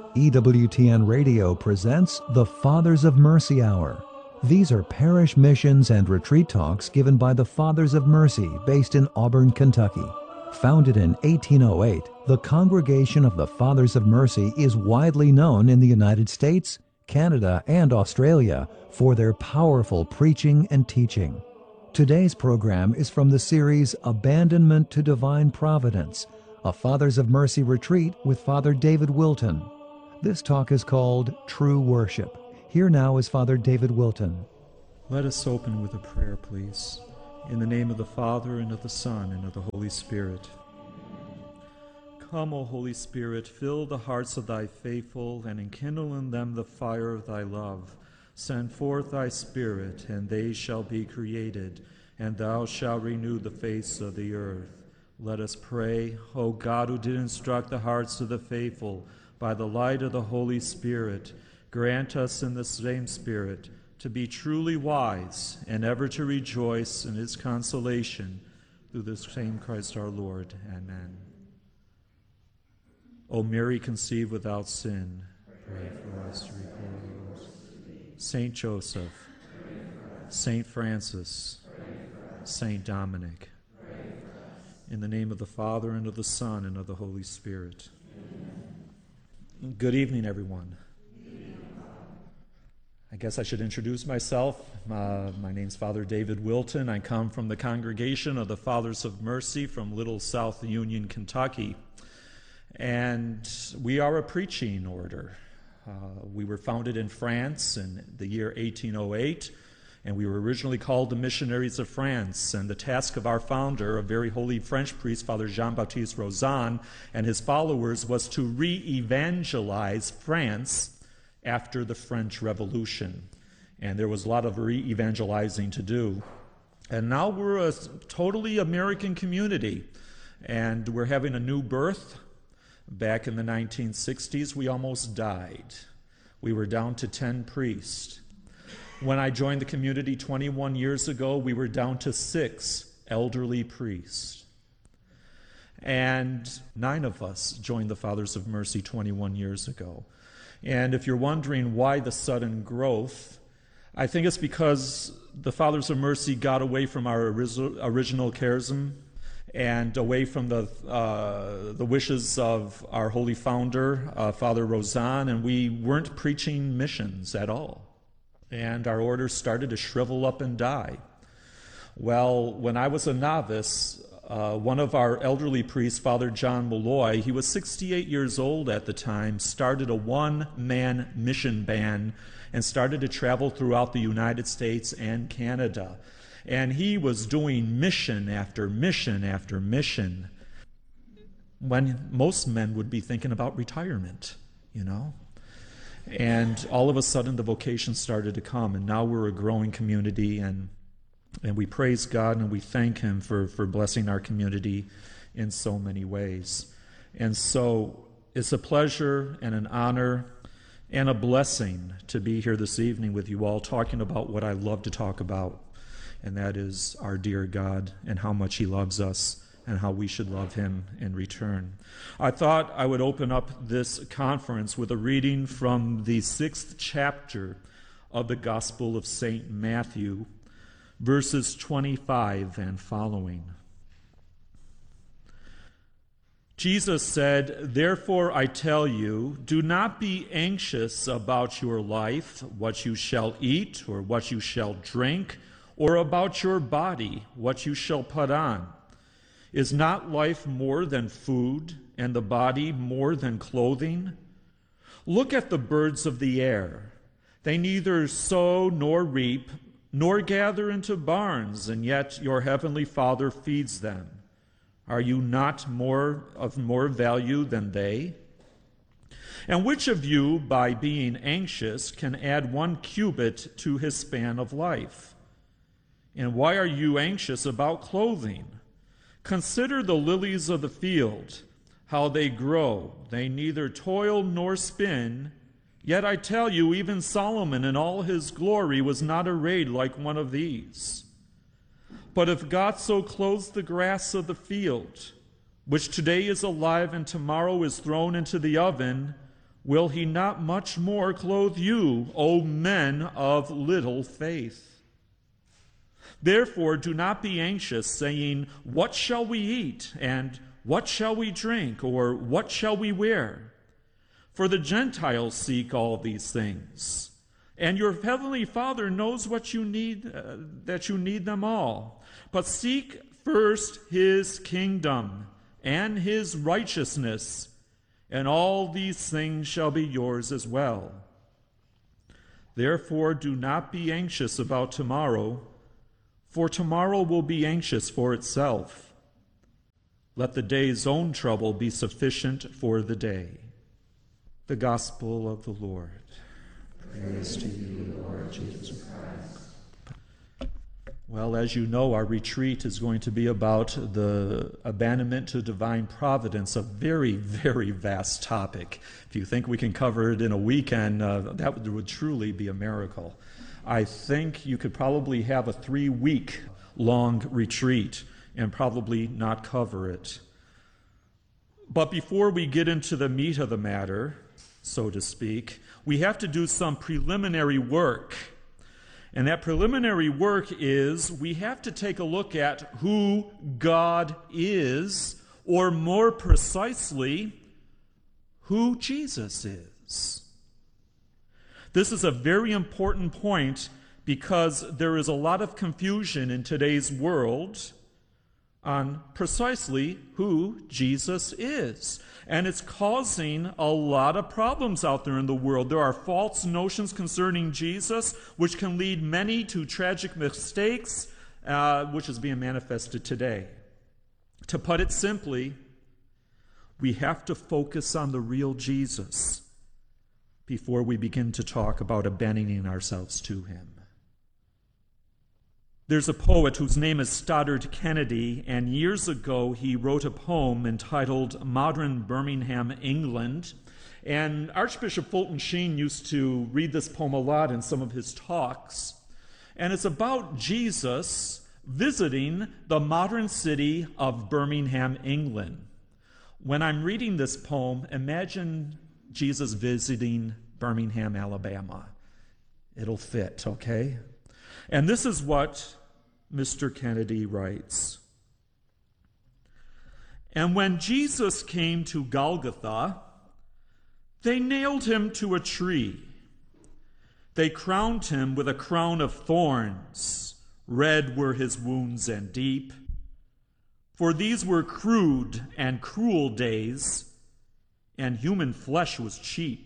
EWTN Radio presents the Fathers of Mercy Hour. These are parish missions and retreat talks given by the Fathers of Mercy based in Auburn, Kentucky. Founded in 1808, the Congregation of the Fathers of Mercy is widely known in the United States, Canada, and Australia for their powerful preaching and teaching. Today's program is from the series Abandonment to Divine Providence, a Fathers of Mercy retreat with Father David Wilton. This talk is called True Worship. Here now is Father David Wilton. Let us open with a prayer, please. In the name of the Father, and of the Son, and of the Holy Spirit. Come, O Holy Spirit, fill the hearts of thy faithful, and enkindle in them the fire of thy love. Send forth thy Spirit, and they shall be created, and thou shalt renew the face of the earth. Let us pray. O God, who did instruct the hearts of the faithful by the light of the Holy Spirit, grant us in the same Spirit to be truly wise and ever to rejoice in his consolation through the same Christ our Lord. Amen. O Mary conceived without sin, pray for us to repose. Saint Joseph, Saint Francis, Saint Dominic, in the name of the Father, and of the Son, and of the Holy Spirit. Amen. Good evening, everyone. I guess I should introduce myself. My name's Father David Wilton. I come from the Congregation of the Fathers of Mercy from Little South Union, Kentucky. And we are a preaching order. We were founded in France in the year 1808, and we were originally called the Missionaries of France. And the task of our founder, a very holy French priest, Father Jean-Baptiste Rozan, and his followers was to re-evangelize France after the French Revolution. And there was a lot of re-evangelizing to do. And now we're a totally American community, and we're having a new birth. Back in the 1960s, we almost died. We were down to 10 priests. When I joined the community 21 years ago, we were down to 6 elderly priests. And 9 of us joined the Fathers of Mercy 21 years ago. And if you're wondering why the sudden growth, I think it's because the Fathers of Mercy got away from our original charism and away from the wishes of our holy founder, Father Rozan, and we weren't preaching missions at all. And our order started to shrivel up and die. Well, when I was a novice, one of our elderly priests, Father John Malloy, he was 68 years old at the time, started a one-man mission band and started to travel throughout the United States and Canada. And he was doing mission after mission after mission when most men would be thinking about retirement, you know. And all of a sudden the vocation started to come, and now we're a growing community, and we praise God and we thank him for blessing our community in so many ways. And so it's a pleasure and an honor and a blessing to be here this evening with you all talking about what I love to talk about, and that is our dear God and how much he loves us and how we should love him in return. I thought I would open up this conference with a reading from the 6th chapter of the Gospel of St. Matthew, verses 25 and following. Jesus said, "Therefore I tell you, do not be anxious about your life, what you shall eat or what you shall drink, or about your body, what you shall put on. Is not life more than food, and the body more than clothing? Look at the birds of the air. They neither sow nor reap, nor gather into barns, and yet your heavenly Father feeds them. Are you not of more value than they? And which of you, by being anxious, can add 1 cubit to his span of life? And why are you anxious about clothing? Consider the lilies of the field, how they grow. They neither toil nor spin. Yet I tell you, even Solomon in all his glory was not arrayed like one of these. But if God so clothes the grass of the field, which today is alive and tomorrow is thrown into the oven, will he not much more clothe you, O men of little faith? Therefore do not be anxious, saying, what shall we eat, and what shall we drink, or what shall we wear? For the Gentiles seek all these things, and your heavenly Father knows what you need, that you need them all. But seek first his kingdom and his righteousness, and all these things shall be yours as well. Therefore do not be anxious about tomorrow, for tomorrow will be anxious for itself. Let the day's own trouble be sufficient for the day. The Gospel of the Lord. Praise to you, Lord Jesus Christ. Well, as you know, our retreat is going to be about the abandonment to divine providence, a very, very vast topic. If you think we can cover it in a weekend, that would truly be a miracle. I think you could probably have a 3-week long retreat and probably not cover it. But before we get into the meat of the matter, so to speak, we have to do some preliminary work. And that preliminary work is we have to take a look at who God is, or more precisely, who Jesus is. This is a very important point because there is a lot of confusion in today's world on precisely who Jesus is. And it's causing a lot of problems out there in the world. There are false notions concerning Jesus, which can lead many to tragic mistakes, which is being manifested today. To put it simply, we have to focus on the real Jesus before we begin to talk about abandoning ourselves to him. There's a poet whose name is Stoddard Kennedy, and years ago he wrote a poem entitled Modern Birmingham, England. And Archbishop Fulton Sheen used to read this poem a lot in some of his talks. And it's about Jesus visiting the modern city of Birmingham, England. When I'm reading this poem, imagine Jesus visiting Birmingham, Alabama. It'll fit, okay? And this is what Mr. Kennedy writes. And when Jesus came to Golgotha, they nailed him to a tree. They crowned him with a crown of thorns. Red were his wounds and deep. For these were crude and cruel days, and human flesh was cheap.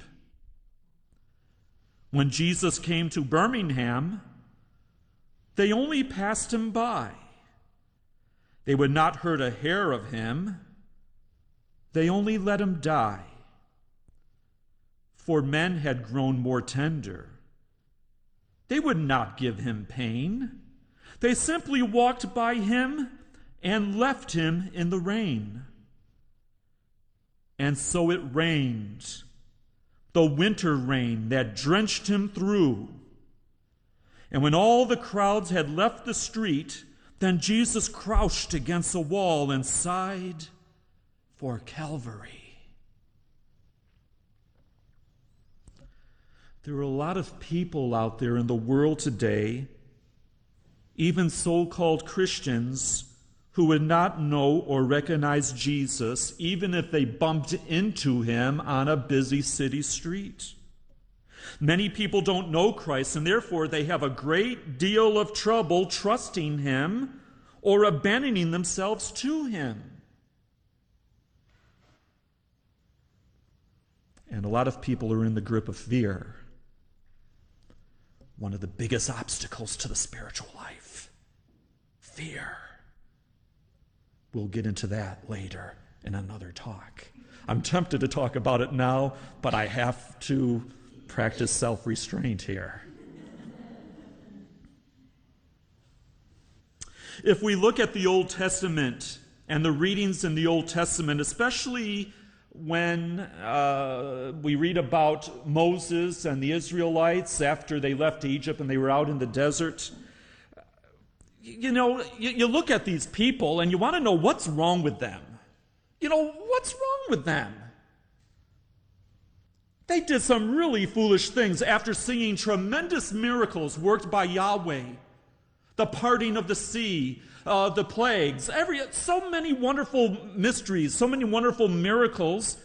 When Jesus came to Birmingham, they only passed him by. They would not hurt a hair of him. They only let him die. For men had grown more tender. They would not give him pain. They simply walked by him and left him in the rain. And so it rained, the winter rain that drenched him through. And when all the crowds had left the street, then Jesus crouched against a wall and sighed for Calvary. There are a lot of people out there in the world today, even so-called Christians, who would not know or recognize Jesus even if they bumped into him on a busy city street. Many people don't know Christ, and therefore they have a great deal of trouble trusting him or abandoning themselves to him. And a lot of people are in the grip of fear. One of the biggest obstacles to the spiritual life. Fear. We'll get into that later in another talk. I'm tempted to talk about it now, but I have to practice self-restraint here. If we look at the Old Testament and the readings in the Old Testament, especially when we read about Moses and the Israelites after they left Egypt and they were out in the desert, you look at these people and you want to know what's wrong with them. What's wrong with them? They did some really foolish things after seeing tremendous miracles worked by Yahweh. The parting of the sea, the plagues, so many wonderful mysteries, so many wonderful miracles.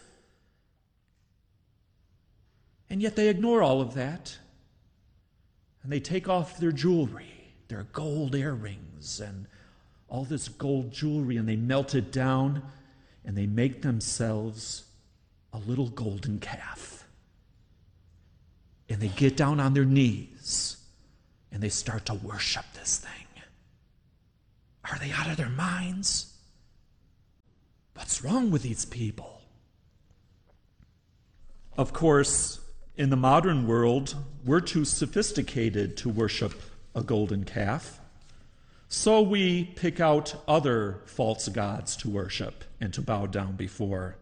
And yet they ignore all of that. And they take off their jewelry, their gold earrings, and all this gold jewelry, and they melt it down, and they make themselves a little golden calf. And they get down on their knees, and they start to worship this thing. Are they out of their minds? What's wrong with these people? Of course, in the modern world, we're too sophisticated to worship a golden calf. So we pick out other false gods to worship and to bow down before.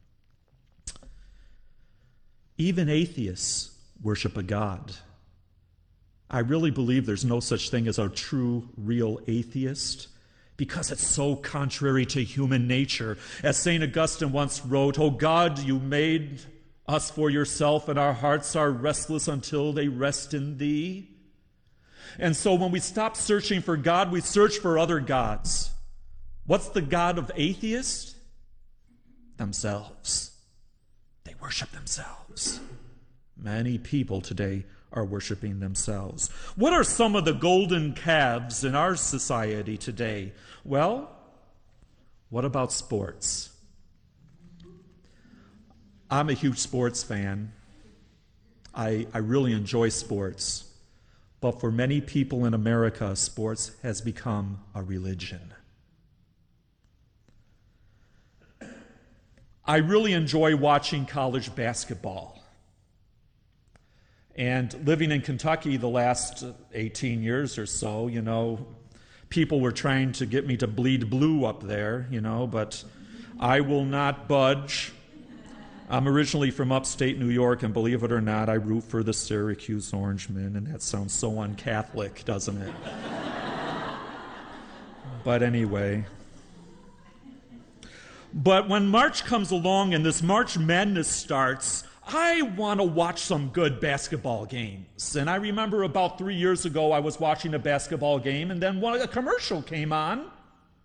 Even atheists worship a god. I really believe there's no such thing as a true, real atheist because it's so contrary to human nature. As St. Augustine once wrote, "O God, you made us for yourself, and our hearts are restless until they rest in thee." And so when we stop searching for God, we search for other gods. What's the god of atheists? Themselves. They worship themselves. Many people today are worshiping themselves. What are some of the golden calves in our society today? Well, what about sports? I'm a huge sports fan. I really enjoy sports. But for many people in America, sports has become a religion. I really enjoy watching college basketball. And living in Kentucky the last 18 years or so, people were trying to get me to bleed blue up there, but I will not budge. I'm originally from upstate New York, and believe it or not, I root for the Syracuse Orangemen, and that sounds so un-Catholic, doesn't it? But anyway. But when March comes along and this March Madness starts, I want to watch some good basketball games. And I remember about 3 years ago, I was watching a basketball game, and then a commercial came on.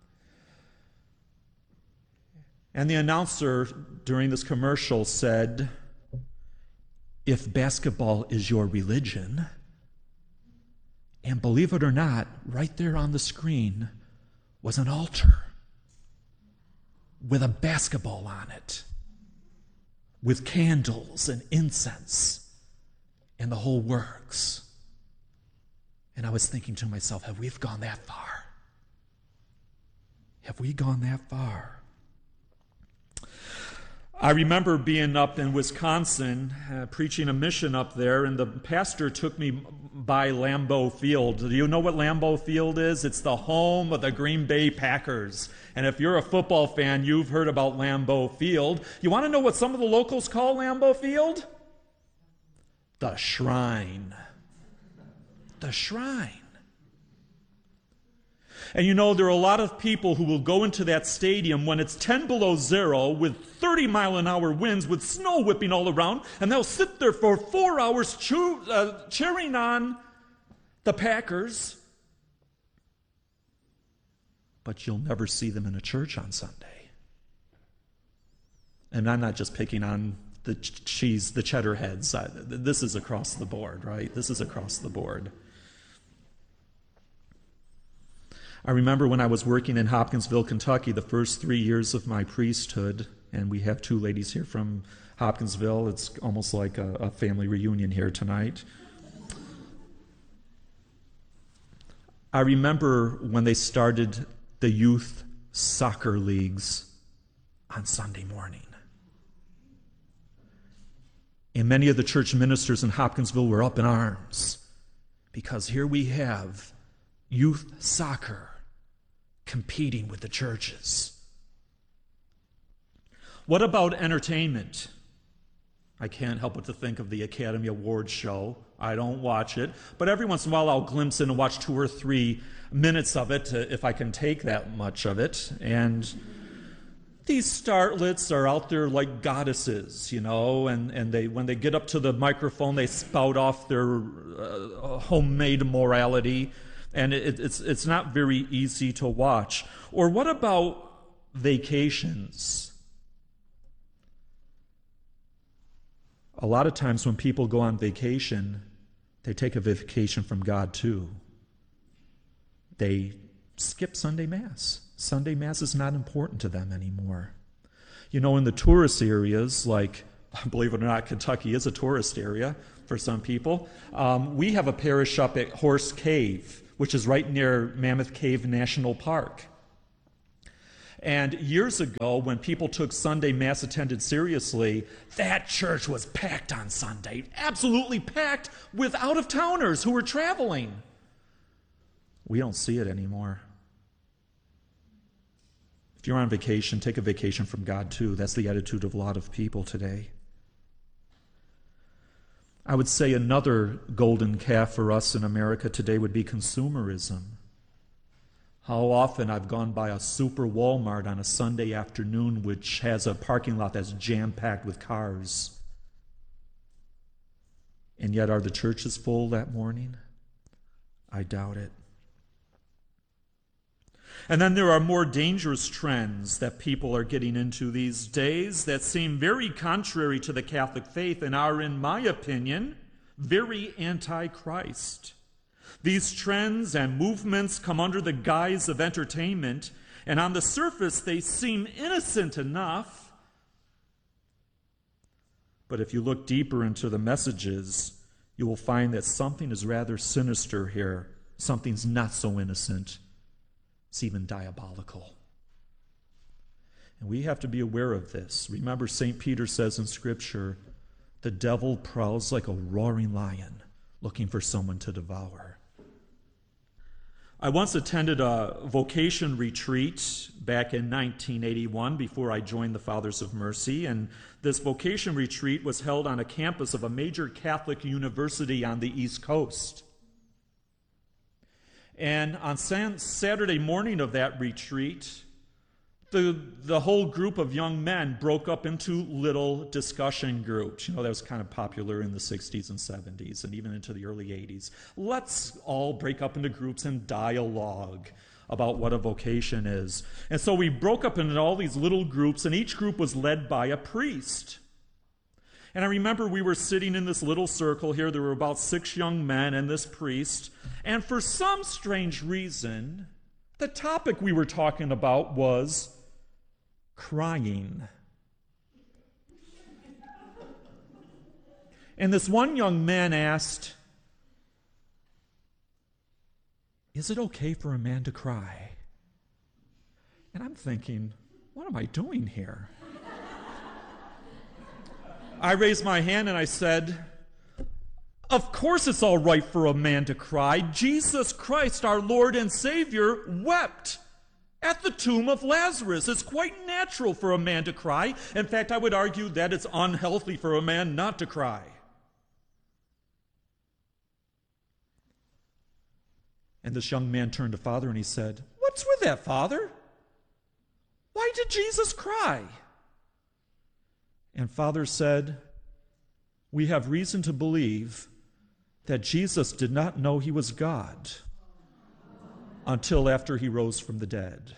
And the announcer during this commercial said, "If basketball is your religion," and believe it or not, right there on the screen was an altar with a basketball on it, with candles and incense and the whole works. And I was thinking to myself, have we gone that far? Have we gone that far? I remember being up in Wisconsin, preaching a mission up there, and the pastor took me by Lambeau Field. Do you know what Lambeau Field is? It's the home of the Green Bay Packers. And if you're a football fan, you've heard about Lambeau Field. You want to know what some of the locals call Lambeau Field? The Shrine. The Shrine. And there are a lot of people who will go into that stadium when it's 10 below zero with 30-mile-an-hour winds with snow whipping all around, and they'll sit there for 4 hours cheering on the Packers. But you'll never see them in a church on Sunday. And I'm not just picking on the cheddar heads. This is across the board, right? This is across the board. I remember when I was working in Hopkinsville, Kentucky, the first 3 years of my priesthood, and we have 2 ladies here from Hopkinsville. It's almost like a family reunion here tonight. I remember when they started the youth soccer leagues on Sunday morning. And many of the church ministers in Hopkinsville were up in arms because here we have youth soccer competing with the churches. What about entertainment? I can't help but to think of the Academy Awards show. I don't watch it, but every once in a while I'll glimpse in and watch 2 or 3 minutes of it, if I can take that much of it. And these starlets are out there like goddesses, and they, when they get up to the microphone, they spout off their homemade morality, and it's not very easy to watch. Or what about vacations? A lot of times when people go on vacation, they take a vacation from God too. They skip Sunday Mass. Sunday Mass is not important to them anymore. In the tourist areas, like, believe it or not, Kentucky is a tourist area for some people. We have a parish up at Horse Cave, which is right near Mammoth Cave National Park. And years ago, when people took Sunday Mass attendance seriously, that church was packed on Sunday, absolutely packed with out-of-towners who were traveling. We don't see it anymore. If you're on vacation, take a vacation from God too. That's the attitude of a lot of people today. I would say another golden calf for us in America today would be consumerism. How often I've gone by a super Walmart on a Sunday afternoon which has a parking lot that's jam-packed with cars. And yet are the churches full that morning? I doubt it. And then there are more dangerous trends that people are getting into these days that seem very contrary to the Catholic faith and are, in my opinion, very anti-Christ. These trends and movements come under the guise of entertainment, and on the surface they seem innocent enough. But if you look deeper into the messages, you will find that something is rather sinister here. Something's not so innocent. It's even diabolical. And we have to be aware of this. Remember, St. Peter says in Scripture, the devil prowls like a roaring lion, looking for someone to devour. I once attended a vocation retreat back in 1981 before I joined the Fathers of Mercy, and this vocation retreat was held on a campus of a major Catholic university on the East Coast. And on Saturday morning of that retreat, the whole group of young men broke up into little discussion groups. That was kind of popular in the 60s and 70s and even into the early 80s. Let's all break up into groups and dialogue about what a vocation is. And so we broke up into all these little groups, and each group was led by a priest. And I remember we were sitting in this little circle here. There were about 6 young men and this priest. And for some strange reason, the topic we were talking about was crying. And this one young man asked, "Is it okay for a man to cry?" And I'm thinking, what am I doing here? I raised my hand and I said, of course it's all right for a man to cry. Jesus Christ, our Lord and Savior, wept at the tomb of Lazarus. It's quite natural for a man to cry. In fact, I would argue that it's unhealthy for a man not to cry. And this young man turned to Father and he said, "What's with that, Father? Why did Jesus cry?" And Father said, "We have reason to believe that Jesus did not know he was God until after he rose from the dead."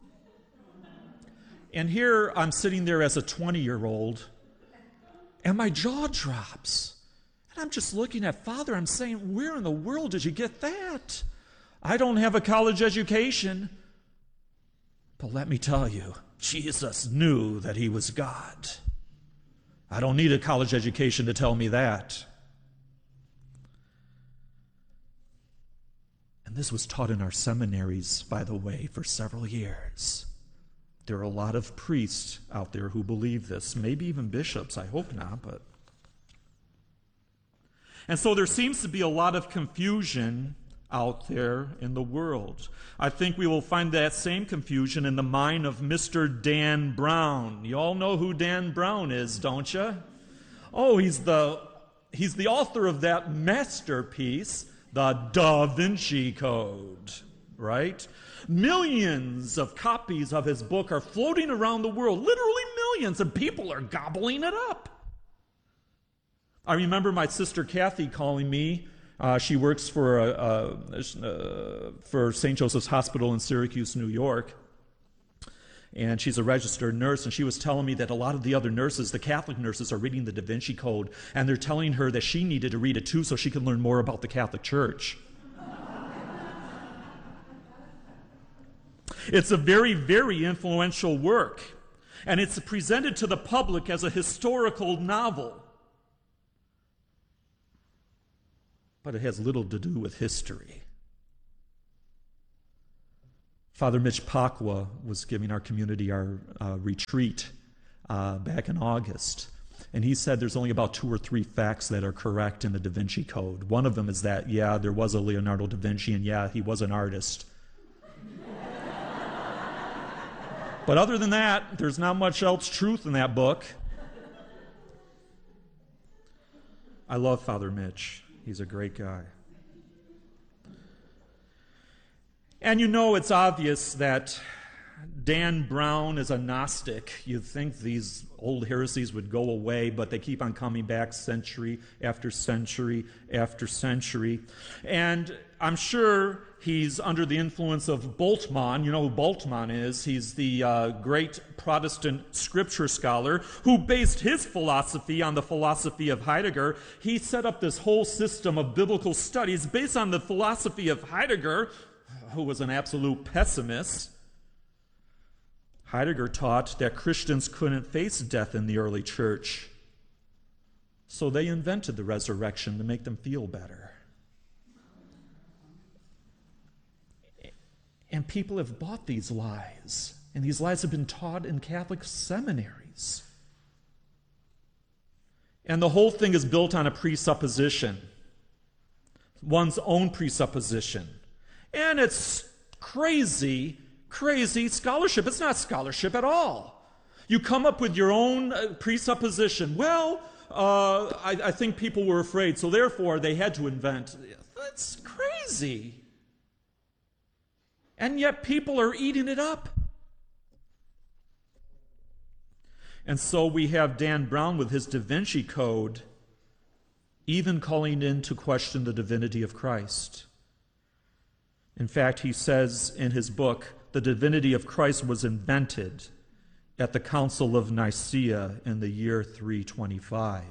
And here I'm sitting there as a 20-year-old, and my jaw drops. And I'm just looking at Father, I'm saying, where in the world did you get that? I don't have a college education. But let me tell you, Jesus knew that he was God. I don't need a college education to tell me that. And this was taught in our seminaries, by the way, for several years. There are a lot of priests out there who believe this, maybe even bishops, I hope not, but. And so there seems to be a lot of confusion out there in the world. I think we will find that same confusion in the mind of Mr. Dan Brown. You all know who Dan Brown is, don't you? Oh, he's the author of that masterpiece, the Da Vinci Code. right? Millions of copies of his book are floating around the world, literally millions, and people are gobbling it up. I remember my sister Kathy calling me. She works for St. Joseph's Hospital in Syracuse, New York. And she's a registered nurse, and she was telling me that a lot of the other nurses, the Catholic nurses, are reading the Da Vinci Code, and they're telling her that she needed to read it too so she could learn more about the Catholic Church. It's a very, very influential work, and it's presented to the public as a historical novel. But it has little to do with history. Father Mitch Pacwa was giving our community our retreat back in August. And he said there's only about 2 or 3 facts that are correct in the Da Vinci Code. One of them is that, yeah, there was a Leonardo da Vinci, and yeah, he was an artist. But other than that, there's not much else truth in that book. I love Father Mitch. He's a great guy. And you know it's obvious that Dan Brown is a Gnostic. You'd think these old heresies would go away, but they keep on coming back century after century after century. And I'm sure he's under the influence of Bultmann. You know who Bultmann is. He's the great Protestant scripture scholar who based his philosophy on the philosophy of Heidegger. He set up this whole system of biblical studies based on the philosophy of Heidegger, who was an absolute pessimist. Heidegger taught that Christians couldn't face death in the early church, so they invented the resurrection to make them feel better. And people have bought these lies, and these lies have been taught in Catholic seminaries. And the whole thing is built on a presupposition, one's own presupposition. And it's crazy scholarship. It's not scholarship at all. You come up with your own presupposition. Well, I think people were afraid, so therefore they had to invent. That's crazy. And yet people are eating it up. And so we have Dan Brown with his Da Vinci Code even calling into question the divinity of Christ. In fact, he says in his book, the divinity of Christ was invented at the Council of Nicaea in the year 325.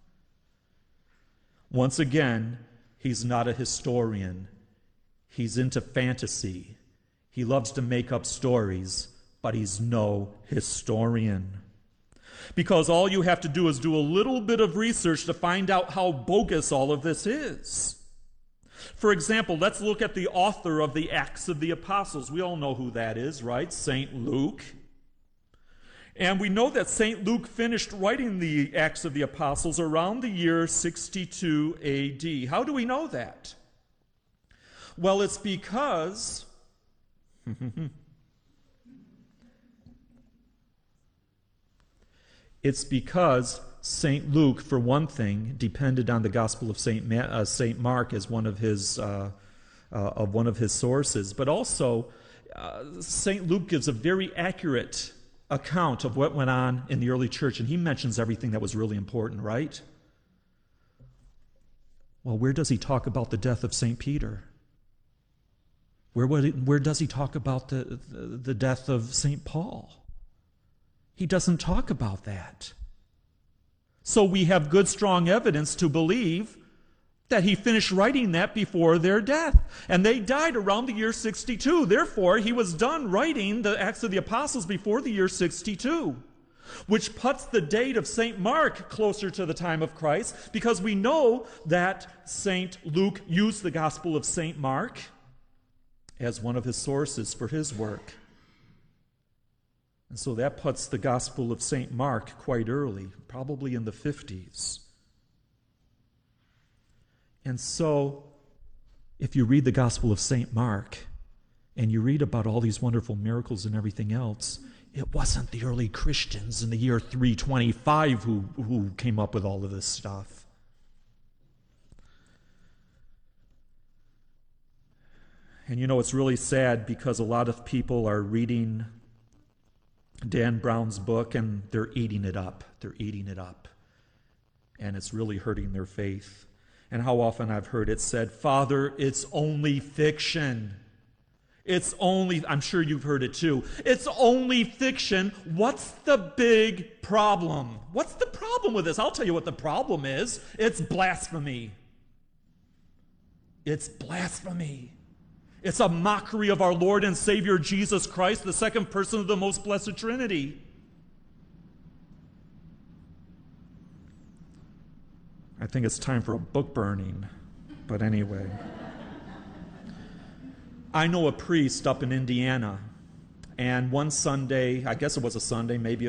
Once again, he's not a historian. He's into fantasy. He loves to make up stories, but he's no historian. Because all you have to do is do a little bit of research to find out how bogus all of this is. For example, let's look at the author of the Acts of the Apostles. We all know who that is, right? St. Luke. And we know that St. Luke finished writing the Acts of the Apostles around the year 62 A.D. How do we know that? Well, it's because St. Luke, for one thing, depended on the Gospel of St. Mark as one of his sources, but also St. Luke gives a very accurate account of what went on in the early church, and he mentions everything that was really important, right? Well, where does he talk about the death of St. Peter? Where does he talk about the death of St. Paul? He doesn't talk about that. So we have good, strong evidence to believe that he finished writing that before their death. And they died around the year 62. Therefore, he was done writing the Acts of the Apostles before the year 62, which puts the date of St. Mark closer to the time of Christ, because we know that St. Luke used the Gospel of St. Mark as one of his sources for his work. And so that puts the Gospel of St. Mark quite early, probably in the 50s. And so, if you read the Gospel of St. Mark, and you read about all these wonderful miracles and everything else, it wasn't the early Christians in the year 325 who came up with all of this stuff. And it's really sad because a lot of people are reading Dan Brown's book and they're eating it up. They're eating it up. And it's really hurting their faith. And how often I've heard it said, Father, it's only fiction. It's only, I'm sure you've heard it too, it's only fiction. What's the big problem? What's the problem with this? I'll tell you what the problem is. It's blasphemy. It's blasphemy. It's a mockery of our Lord and Savior Jesus Christ, the second person of the most blessed Trinity. I think it's time for a book burning. But anyway. I know a priest up in Indiana, and one Sunday, I guess it was a Sunday, maybe